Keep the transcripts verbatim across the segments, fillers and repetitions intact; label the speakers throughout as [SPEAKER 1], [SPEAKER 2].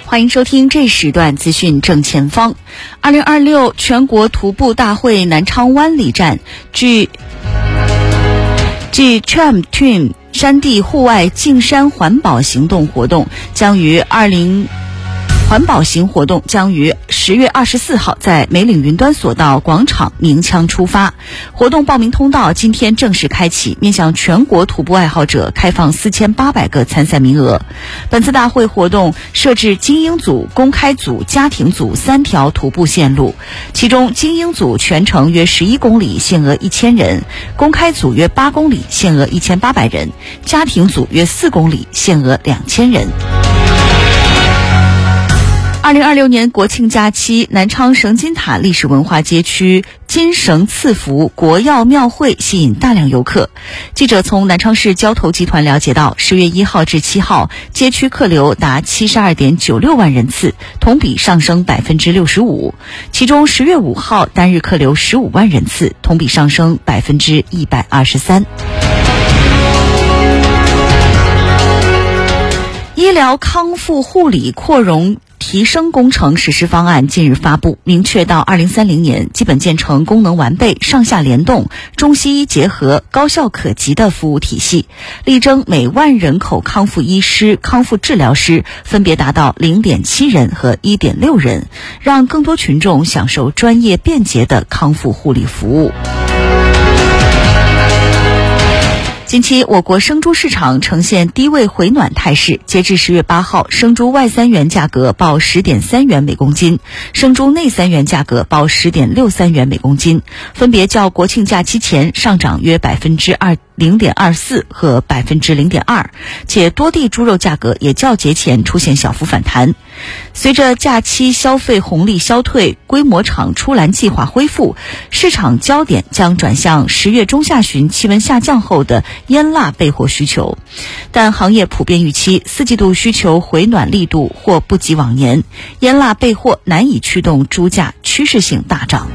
[SPEAKER 1] 欢迎收听这时段资讯正前方。二零二六全国徒步大会南昌湾里站距距 Tram Twin 山地户外进山环保行动活动将于二零环保行活动将于十月二十四号在梅岭云端索道广场鸣枪出发。活动报名通道今天正式开启，面向全国徒步爱好者开放四千八百个参赛名额。本次大会活动设置精英组、公开组、家庭组三条徒步线路，其中精英组全程约十一公里，限额一千人；公开组约八公里，限额一千八百人；家庭组约四公里，限额两千人。二零二六年国庆假期，南昌绳金塔历史文化街区金绳赐福国药庙会吸引大量游客。记者从南昌市交投集团了解到，十月一号至七号，街区客流达七十二点九六万人次，同比上升百分之六十五。其中十月五号单日客流十五万人次，同比上升百分之一百二十三。医疗康复护理扩容提升工程实施方案近日发布，明确到二零三零年基本建成功能完备、上下联动、中西医结合、高效可及的服务体系，力争每万人口康复医师、康复治疗师分别达到 零点七人和 一点六人，让更多群众享受专业便捷的康复护理服务。近期我国生猪市场呈现低位回暖态势，截至十月八号，生猪外三元价格报 十点三元每公斤，生猪内三元价格报 十点六三元每公斤，分别较国庆假期前上涨约百分之二零点二四和百分之零点二，且多地猪肉价格也较节前出现小幅反弹。随着假期消费红利消退，规模厂出栏计划恢复，市场焦点将转向十月中下旬气温下降后的腌腊备货需求。但行业普遍预期四季度需求回暖力度或不及往年，腌腊备货难以驱动猪价趋势性大涨。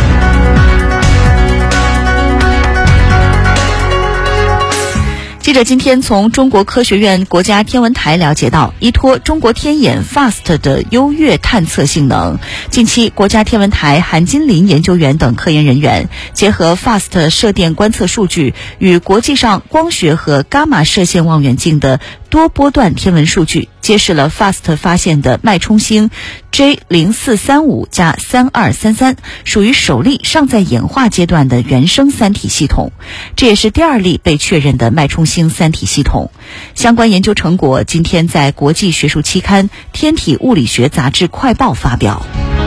[SPEAKER 1] 记者今天从中国科学院国家天文台了解到，依托中国天眼 F A S T 的优越探测性能，近期国家天文台韩金林研究员等科研人员结合 F A S T 射电观测数据与国际上光学和伽马射线望远镜的多波段天文数据，揭示了 F A S T 发现的脉冲星 J 零四三五加三二三三属于首例尚在演化阶段的原生三体系统，这也是第二例被确认的脉冲星三体系统。相关研究成果今天在国际学术期刊《天体物理学杂志快报》发表。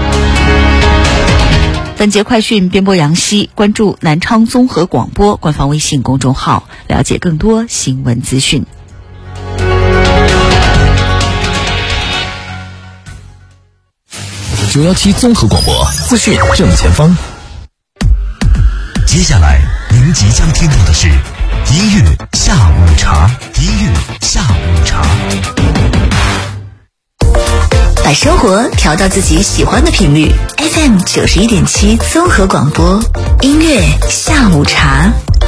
[SPEAKER 1] 本节快讯编播杨希，关注南昌综合广播官方微信公众号，了解更多新闻资讯。
[SPEAKER 2] 九一七综合广播资讯正前方。
[SPEAKER 3] 接下来您即将听到的是音乐下午茶，音乐下午茶。
[SPEAKER 4] 把生活调到自己喜欢的频率 ，F M 九十一点七综合广播，音乐下午茶。